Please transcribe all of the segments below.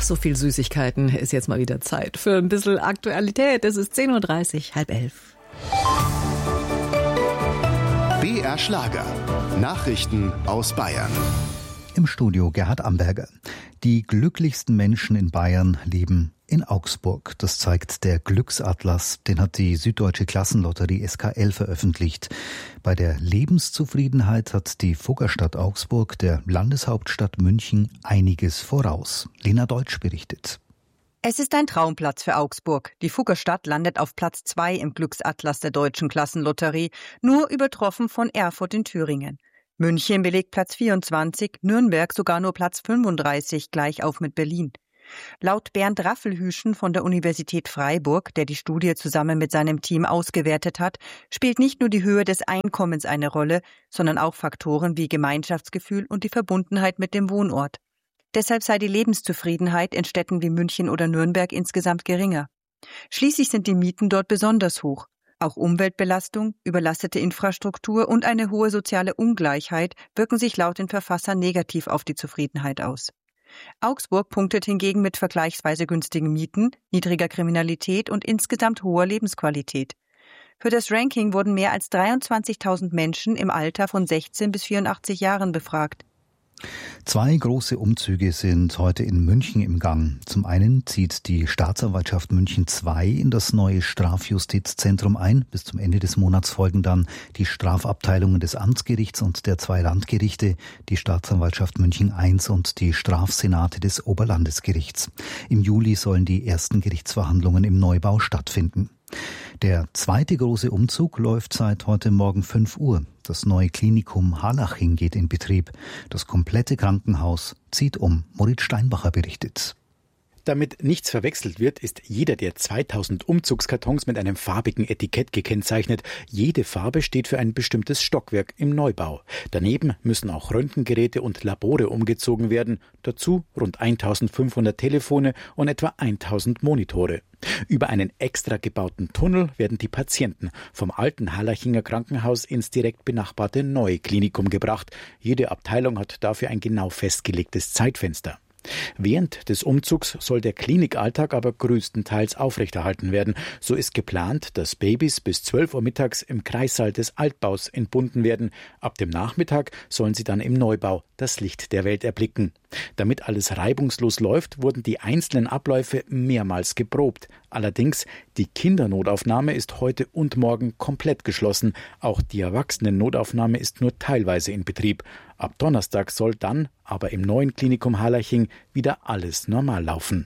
Nach so viel Süßigkeiten ist jetzt mal wieder Zeit für ein bisschen Aktualität. Es ist 10.30 Uhr, 10:30. BR Schlager. Nachrichten aus Bayern. Im Studio Gerhard Amberger. Die glücklichsten Menschen in Bayern leben in Augsburg. Das zeigt der Glücksatlas. Den hat die Süddeutsche Klassenlotterie SKL veröffentlicht. Bei der Lebenszufriedenheit hat die Fuggerstadt Augsburg der Landeshauptstadt München einiges voraus. Lena Deutsch berichtet. Es ist ein Traumplatz für Augsburg. Die Fuggerstadt landet auf Platz 2 im Glücksatlas der Deutschen Klassenlotterie, nur übertroffen von Erfurt in Thüringen. München belegt Platz 24, Nürnberg sogar nur Platz 35, gleich auf mit Berlin. Laut Bernd Raffelhüschen von der Universität Freiburg, der die Studie zusammen mit seinem Team ausgewertet hat, spielt nicht nur die Höhe des Einkommens eine Rolle, sondern auch Faktoren wie Gemeinschaftsgefühl und die Verbundenheit mit dem Wohnort. Deshalb sei die Lebenszufriedenheit in Städten wie München oder Nürnberg insgesamt geringer. Schließlich sind die Mieten dort besonders hoch. Auch Umweltbelastung, überlastete Infrastruktur und eine hohe soziale Ungleichheit wirken sich laut den Verfassern negativ auf die Zufriedenheit aus. Augsburg punktet hingegen mit vergleichsweise günstigen Mieten, niedriger Kriminalität und insgesamt hoher Lebensqualität. Für das Ranking wurden mehr als 23.000 Menschen im Alter von 16 bis 84 Jahren befragt. 2 große Umzüge sind heute in München im Gang. Zum einen zieht die Staatsanwaltschaft München II in das neue Strafjustizzentrum ein. Bis zum Ende des Monats folgen dann die Strafabteilungen des Amtsgerichts und der 2 Landgerichte, die Staatsanwaltschaft München I und die Strafsenate des Oberlandesgerichts. Im Juli sollen die ersten Gerichtsverhandlungen im Neubau stattfinden. Der zweite große Umzug läuft seit heute Morgen 5 Uhr. Das neue Klinikum Harlaching geht in Betrieb. Das komplette Krankenhaus zieht um. Moritz Steinbacher berichtet. Damit nichts verwechselt wird, ist jeder der 2000 Umzugskartons mit einem farbigen Etikett gekennzeichnet. Jede Farbe steht für ein bestimmtes Stockwerk im Neubau. Daneben müssen auch Röntgengeräte und Labore umgezogen werden. Dazu rund 1500 Telefone und etwa 1000 Monitore. Über einen extra gebauten Tunnel werden die Patienten vom alten Harlachinger Krankenhaus ins direkt benachbarte neue Klinikum gebracht. Jede Abteilung hat dafür ein genau festgelegtes Zeitfenster. Während des Umzugs soll der Klinikalltag aber größtenteils aufrechterhalten werden. So ist geplant, dass Babys bis 12 Uhr mittags im Kreissaal des Altbaus entbunden werden. Ab dem Nachmittag sollen sie dann im Neubau das Licht der Welt erblicken. Damit alles reibungslos läuft, wurden die einzelnen Abläufe mehrmals geprobt. Allerdings, die Kindernotaufnahme ist heute und morgen komplett geschlossen. Auch die Erwachsenen-Notaufnahme ist nur teilweise in Betrieb. Ab Donnerstag soll dann, aber im neuen Klinikum Harlaching, wieder alles normal laufen.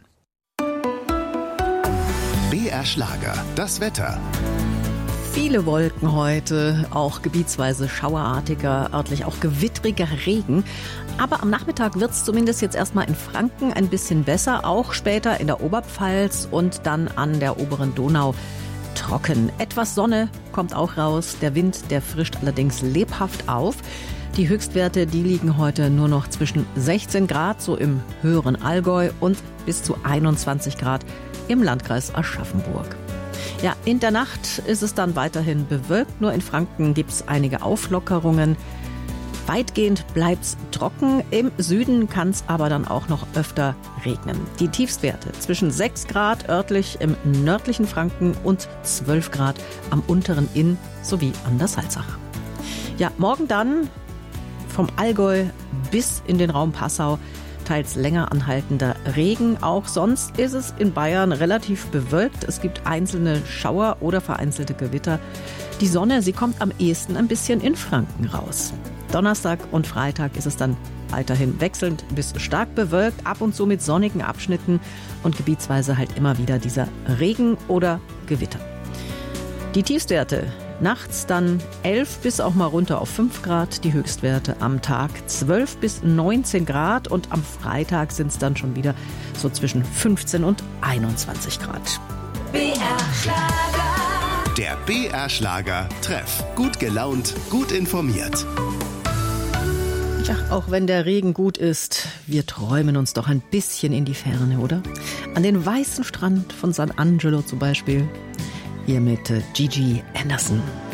BR Schlager, das Wetter. Viele Wolken heute, auch gebietsweise schauerartiger, örtlich auch gewittriger Regen. Aber am Nachmittag wird es zumindest jetzt erstmal in Franken ein bisschen besser, auch später in der Oberpfalz und dann an der oberen Donau trocken. Etwas Sonne kommt auch raus, der Wind, der frischt allerdings lebhaft auf. Die Höchstwerte, die liegen heute nur noch zwischen 16 Grad, so im höheren Allgäu, und bis zu 21 Grad im Landkreis Aschaffenburg. Ja, in der Nacht ist es dann weiterhin bewölkt, nur in Franken gibt es einige Auflockerungen. Weitgehend bleibt's trocken, im Süden kann es aber dann auch noch öfter regnen. Die Tiefstwerte zwischen 6 Grad örtlich im nördlichen Franken und 12 Grad am unteren Inn sowie an der Salzach. Ja, morgen dann vom Allgäu bis in den Raum Passau teils länger anhaltender Regen. Auch sonst ist es in Bayern relativ bewölkt. Es gibt einzelne Schauer oder vereinzelte Gewitter. Die Sonne, sie kommt am ehesten ein bisschen in Franken raus. Donnerstag und Freitag ist es dann weiterhin wechselnd bis stark bewölkt, ab und zu mit sonnigen Abschnitten und gebietsweise halt immer wieder dieser Regen oder Gewitter. Die Tiefstwerte nachts dann 11 bis auch mal runter auf 5 Grad, die Höchstwerte am Tag 12 bis 19 Grad und am Freitag sind es dann schon wieder so zwischen 15 und 21 Grad. BR Schlager. Der BR Schlager Treff. Gut gelaunt, gut informiert. Ja, auch wenn der Regen gut ist, wir träumen uns doch ein bisschen in die Ferne, oder? An den weißen Strand von San Angelo zum Beispiel. Hier mit Gigi Anderson.